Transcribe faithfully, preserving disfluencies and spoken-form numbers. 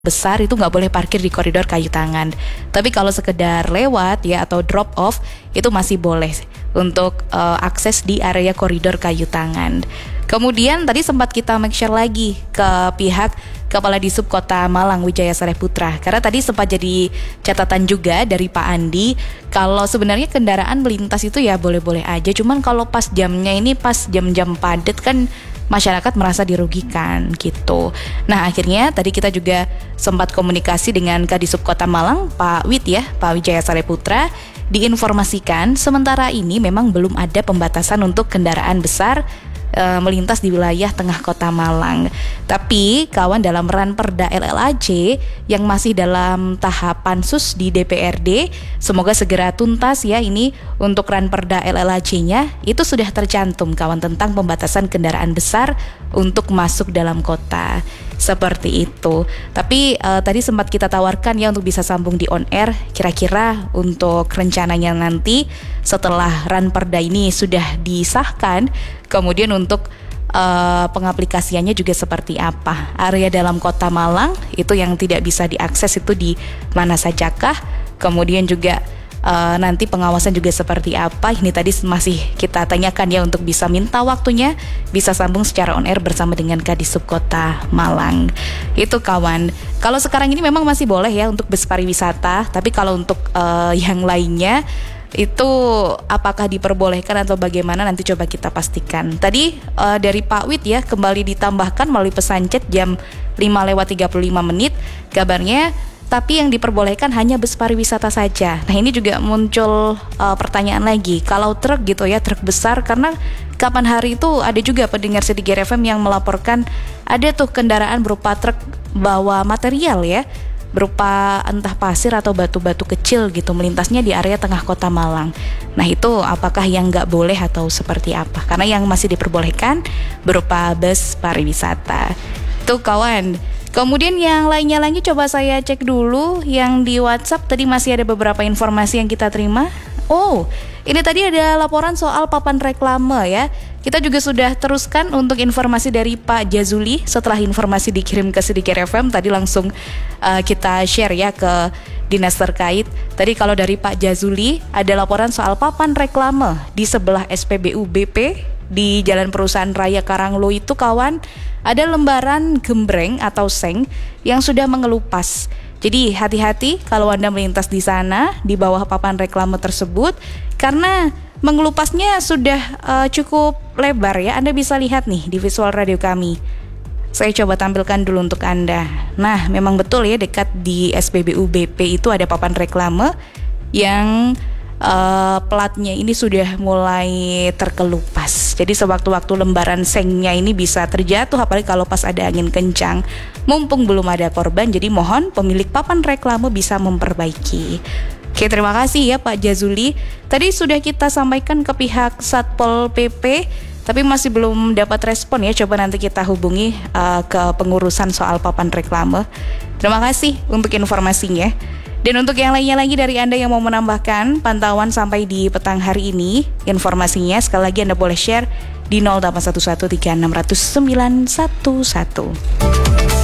besar itu nggak boleh parkir di koridor kayu tangan. Tapi kalau sekedar lewat ya atau drop off itu masih boleh untuk uh, akses di area koridor kayu tangan. Kemudian tadi sempat kita make sure lagi ke pihak Kepala Disub Kota Malang Wijaya Sareh Putra, karena tadi sempat jadi catatan juga dari Pak Andi kalau sebenarnya kendaraan melintas itu ya boleh-boleh aja, cuman kalau pas jamnya ini pas jam-jam padat kan masyarakat merasa dirugikan gitu. Nah akhirnya tadi kita juga sempat komunikasi dengan Kadisub Kota Malang Pak Wid ya, Pak Wijaya Sareh Putra, diinformasikan sementara ini memang belum ada pembatasan untuk kendaraan besar e, melintas di wilayah tengah Kota Malang. Tapi kawan dalam Ranperda L L A J yang masih dalam tahap pansus di D P R D, semoga segera tuntas ya ini untuk Ranperda L L A J-nya itu sudah tercantum kawan tentang pembatasan kendaraan besar untuk masuk dalam kota. Seperti itu. Tapi uh, tadi sempat kita tawarkan ya untuk bisa sambung di on air kira-kira untuk rencananya nanti setelah Ranperda ini sudah disahkan, kemudian untuk uh, pengaplikasiannya juga seperti apa. Area dalam Kota Malang itu yang tidak bisa diakses itu di mana sajakah? Kemudian juga Uh, nanti pengawasan juga seperti apa. Ini tadi masih kita tanyakan ya untuk bisa minta waktunya bisa sambung secara on air bersama dengan Kadisub Kota Malang. Itu kawan. Kalau sekarang ini memang masih boleh ya untuk bus pariwisata, tapi kalau untuk uh, yang lainnya itu apakah diperbolehkan atau bagaimana nanti coba kita pastikan. Tadi uh, dari Pak Wid ya kembali ditambahkan melalui pesan chat jam lima lewat tiga puluh lima menit kabarnya, tapi yang diperbolehkan hanya bus pariwisata saja. Nah ini juga muncul uh, pertanyaan lagi, kalau truk gitu ya, truk besar, karena kapan hari itu ada juga pendengar Sedikit F M yang melaporkan ada tuh kendaraan berupa truk bawa material ya, berupa entah pasir atau batu-batu kecil gitu melintasnya di area tengah Kota Malang. Nah itu apakah yang nggak boleh atau seperti apa? Karena yang masih diperbolehkan berupa bus pariwisata. Tuh kawan. Kemudian yang lainnya lagi coba saya cek dulu yang di WhatsApp tadi masih ada beberapa informasi yang kita terima. Oh, ini tadi ada laporan soal papan reklame ya. Kita juga sudah teruskan untuk informasi dari Pak Jazuli setelah informasi dikirim ke Sedikit F M tadi langsung uh, kita share ya ke dinas terkait. Tadi kalau dari Pak Jazuli ada laporan soal papan reklame di sebelah S P B U B P di Jalan Perusahaan Raya Karanglo itu kawan. Ada lembaran gembreng atau seng yang sudah mengelupas. Jadi hati-hati kalau Anda melintas di sana di bawah papan reklame tersebut karena mengelupasnya sudah uh, cukup lebar ya. Anda bisa lihat nih di visual radio kami. Saya coba tampilkan dulu untuk Anda. Nah, memang betul ya dekat di S P B U B P itu ada papan reklame yang Uh, platnya ini sudah mulai terkelupas. Jadi sewaktu-waktu lembaran sengnya ini bisa terjatuh, apalagi kalau pas ada angin kencang. Mumpung belum ada korban, jadi mohon pemilik papan reklame bisa memperbaiki. Oke, terima kasih ya Pak Jazuli. Tadi sudah kita sampaikan ke pihak Satpol P P, tapi masih belum dapat respon ya. Coba nanti kita hubungi uh, ke pengurusan soal papan reklame. Terima kasih untuk informasinya. Dan untuk yang lainnya lagi dari Anda yang mau menambahkan pantauan sampai di petang hari ini, informasinya sekali lagi Anda boleh share di nol delapan satu satu tiga enam nol nol sembilan satu satu.